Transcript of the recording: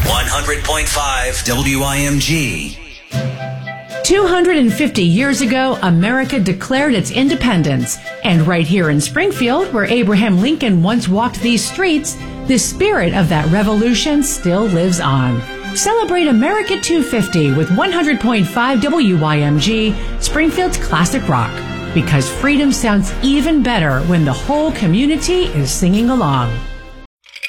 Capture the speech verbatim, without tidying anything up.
one hundred point five W I M G. two hundred fifty years ago, America declared its independence. And right here in Springfield, where Abraham Lincoln once walked these streets, the spirit of that revolution still lives on. Celebrate America two fifty with one hundred point five W I M G, Springfield's classic rock. Because freedom sounds even better when the whole community is singing along.